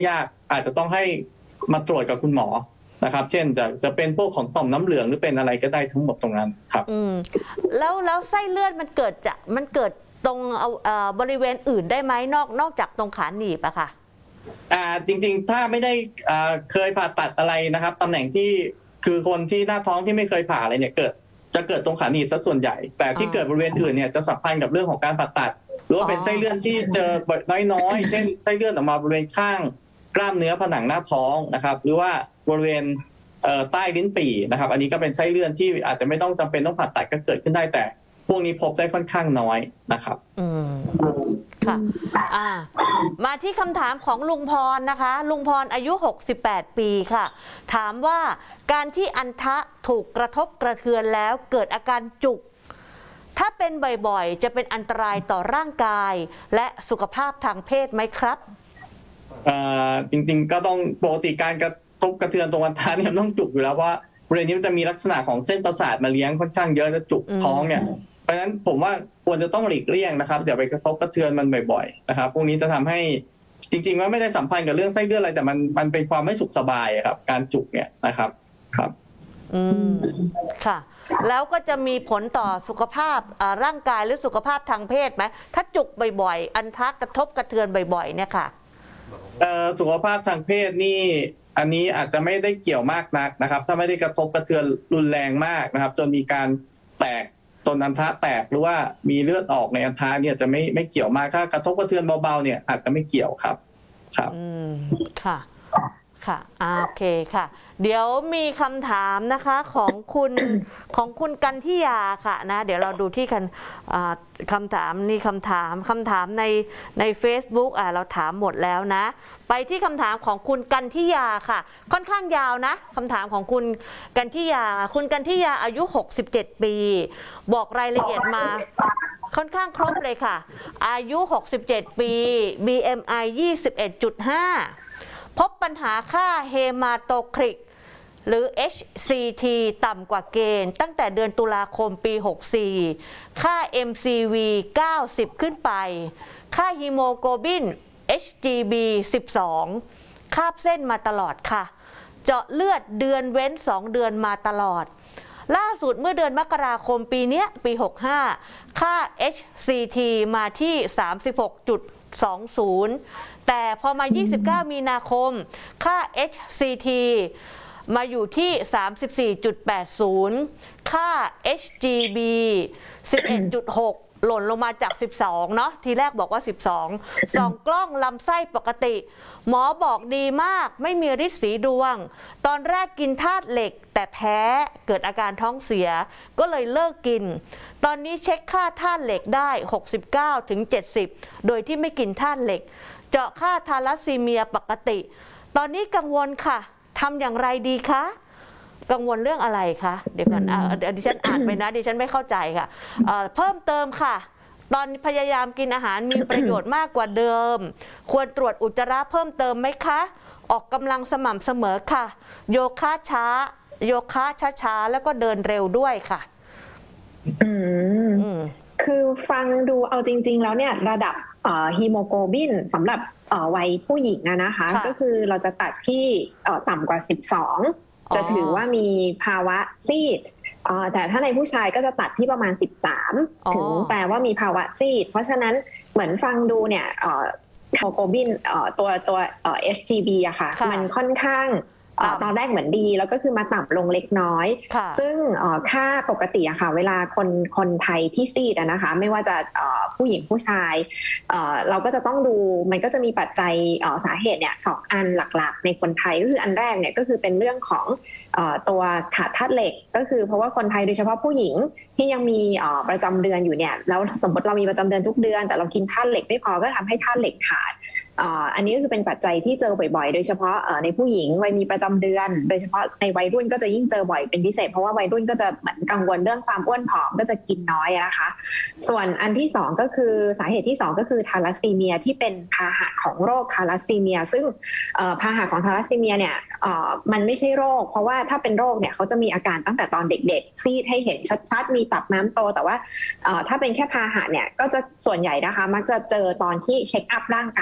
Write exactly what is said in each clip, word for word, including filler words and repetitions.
ยากอาจจะต้องให้มาตรวจกับคุณหมอนะครับเช่นจะจะเป็นพวกของต่อมน้ำเหลืองหรือเป็นอะไรก็ได้ทั้งหมดตรงนั้นครับอืมแล้วแล้วไส้เลื่อนมันเกิดจากมันเกิดตรงเอาบริเวณอื่นได้ไหมนอกนอกจากตรงขาหนีบอะค่ะอ่าจริงๆถ้าไม่ได้อ่าเคยผ่าตัดอะไรนะครับตำแหน่งที่คือคนที่หน้าท้องที่ไม่เคยผ่าอะไรเนี่ยเกิดจะเกิดตรงขาหนีบซะส่วนใหญ่แต่ที่เกิดบริเวณอื่นเนี่ยจะสัมพันธ์กับเรื่องของการผ่าตัดหรือว่าเป็นไส้เลื่อนที่เจอน้อยๆเช่นไส้เลื่อนออกมาบริเวณข้างกล้ามเนื้อผนังหน้าท้องนะครับหรือว่าบริเวณใต้ลิ้นปี่นะครับอันนี้ก็เป็นไส้เลื่อนที่อาจจะไม่ต้องจำเป็นต้องผ่าตัดก็เกิดขึ้นได้แต่พวกนี้พบได้ค่อนข้างน้อยนะครับอืมค่ะอ่ามาที่คำถามของลุงพรนะคะลุงพรอายุหกสิบแปดปีค่ะถามว่าการที่อัณฑะถูกกระทบกระเทือนแล้วเกิดอาการจุกถ้าเป็นบ่อยๆจะเป็นอันตรายต่อร่างกายและสุขภาพทางเพศไหมครับอ่าจริงๆก็ต้องปกติการกระทบกระเทือนตรงอัณฑะเนี่ยต้องจุกอยู่แล้วเพราะบริเวณนี้มันจะมีลักษณะของเส้นประสาทมาเลี้ยงค่อนข้างเยอะจะจุกท้องเนี่ยเพราะฉะนั้นผมว่าควรจะต้องหลีกเลี่ยงนะครับอย่าไปกระทบกระเทือนมันบ่อยๆนะครับพวกนี้จะทำให้จริงๆว่าไม่ได้สัมพันธ์กับเรื่องไส้เลื่อนอะไรแต่มันมันเป็นความไม่สุขสบายครับการจุกเนี่ยนะครับครับอืมค่ะแล้วก็จะมีผลต่อสุขภาพร่างกายหรือสุขภาพทางเพศไหมถ้าจุกบ่อยๆอัณฑะกระทบกระเทือนบ่อยๆเนี่ยค่ะสุขภาพทางเพศนี่อันนี้อาจจะไม่ได้เกี่ยวมากนักนะครับถ้าไม่ได้กระทบกระเทือนรุนแรงมากนะครับจนมีการแตกต้นอัณฑะแตกหรือว่ามีเลือดออกในอัณฑะเนี่ยจะไม่ไม่เกี่ยวมากถ้ากระทบกระเทือนเบาๆเนี่ยอาจจะไม่เกี่ยวครับครับอืมค่ะค่ะโอเคค่ะเดี๋ยวมีคำถามนะคะของคุณของคุณกันทิยาค่ะนะเดี๋ยวเราดูที่กันคำถามนี่คำถามคำถามในใน Facebook อ่ะเราถามหมดแล้วนะไปที่คำถามของคุณกันทิยาค่ะค่อนข้างยาวนะคำถามของคุณกันทิยาคุณกันทิยาอายุหกสิบเจ็ดปีบอกรายละเอียดมาค่อนข้างครบเลยค่ะอายุหกสิบเจ็ดปี บี เอ็ม ไอ ยี่สิบเอ็ดจุดห้า พบปัญหาค่าเฮมาโตคริกหรือ เอช ซี ที ต่ำกว่าเกณฑ์ตั้งแต่เดือนตุลาคมปีหกสิบสี่ค่า เอ็ม ซี วี เก้าสิบขึ้นไปค่าฮีโมโกลบิน เอช จี บี สิบสองคาบเส้นมาตลอดค่ะเจาะเลือดเดือนเว้นสองเดือนมาตลอดล่าสุดเมื่อเดือนมกราคมปีนี้ปีหกสิบห้าค่า เอช ซี ที มาที่ สามสิบหกจุดสองศูนย์ แต่พอมายี่สิบเก้ามีนาคมค่า เอช ซี ที มาอยู่ที่ สามสิบสี่จุดแปดศูนย์ ค่า เอช จี บี สิบเอ็ดจุดหก หล่นลงมาจากสิบสองเนาะทีแรกบอกว่าสิบสองส่องกล้องลำไส้ปกติหมอบอกดีมากไม่มีฤทธิ์สีดวงตอนแรกกินธาตุเหล็กแต่แพ้เกิดอาการท้องเสียก็เลยเลิกกินตอนนี้เช็คค่าธาตุเหล็กได้หกสิบเก้าถึงเจ็ดสิบโดยที่ไม่กินธาตุเหล็กเจาะค่าทาลัสซีเมียปกติตอนนี้กังวลค่ะทำอย่างไรดีคะกังวลเรื่องอะไรคะเดี๋ยวกันดิฉันอ่านไปนะดิฉันไม่เข้าใจค่ะเพิ่มเติมค่ะตอนพยายามกินอาหารมีประโยชน์มากกว่าเดิมควรตรวจอุจจาระเพิ่มเติมไหมคะออกกำลังสม่ำเสมอค่ะโยคะช้าโยคะช้าๆแล้วก็เดินเร็วด้วยค่ะอืมคือฟังดูเอาจริงๆแล้วเนี่ยระดับฮีโมโกลบินสำหรับวัยผู้หญิงนะคะก็คือเราจะตัดที่ต่ำกว่าสิบสองจะถือว่ามีภาวะซีดแต่ถ้าในผู้ชายก็จะตัดที่ประมาณสิบสามถึงแปลว่ามีภาวะซีดเพราะฉะนั้นเหมือนฟังดูเนี่ยฮีโมโกลบินตัวตัว เอช จี บี อะค่ะมันค่อนข้างตอนแรกเหมือนดีแล้วก็คือมาต่ำลงเล็กน้อยซึ่งค่าปกติอะค่ะเวลาคนคนไทยที่ซีดนะคะไม่ว่าจะผู้หญิงผู้ชายเราก็จะต้องดูมันก็จะมีปัจจัยสาเหตุเนี่ยสองอันหลักๆในคนไทยก็คืออันแรกเนี่ยก็คือเป็นเรื่องของตัวขาดธาตุเหล็กก็คือเพราะว่าคนไทยโดยเฉพาะผู้หญิงที่ยังมีประจำเดือนอยู่เนี่ยแล้วสมมติเรามีประจำเดือนทุกเดือนแต่เรากินธาตุเหล็กไม่พอก็ทำให้ธาตุเหล็กขาดอันนี้ก็คือเป็นปัจจัยที่เจอบ่อยๆโดยเฉพาะในผู้หญิงวัยมีประจำเดือนโดยเฉพาะในวัยรุ่นก็จะยิ่งเจอบ่อยเป็นพิเศษเพราะว่าวัยรุ่นก็จะเหมือนกังวลเรื่องความอ้วนผอมก็จะกินน้อยนะคะส่วนอันที่สองก็คือสาเหตุที่สองก็คือทาลัสซีเมียที่เป็นพาหะของโรคทาลัสซีเมียซึ่งพาหะของทาลัสซีเมียเนี่ยมันไม่ใช่โรคเพราะว่าถ้าเป็นโรคเนี่ยเขาจะมีอาการตั้งแต่ตอนเด็กๆซีดให้เห็นชัดๆมีตับน้ำโตแต่ว่าถ้าเป็นแค่พาหะเนี่ยก็จะส่วนใหญ่นะคะมักจะเจอตอนที่เช็คอัพร่างกายเช็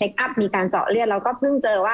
ช็คอัพมีการเจาะเลือดแล้วก็เพิ่งเจอว่า